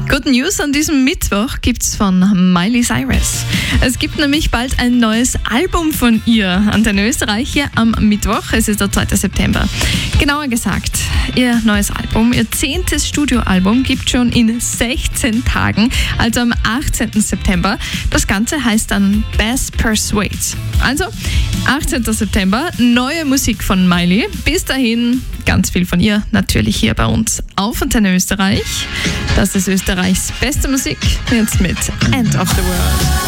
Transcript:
Good News an diesem Mittwoch gibt's von Miley Cyrus. Es gibt nämlich bald ein neues Album von ihr, Antenne Österreich, hier am Mittwoch. Es ist der 2. September. Genauer gesagt, ihr neues Album, ihr 10. Studioalbum gibt schon in 16 Tagen, also am 18. September. Das Ganze heißt dann Best Persuade. Also 18. September, neue Musik von Miley. Bis dahin ganz viel von ihr, natürlich hier bei uns auf Antenne Österreich. Das ist Österreichs beste Musik, jetzt mit End of the World.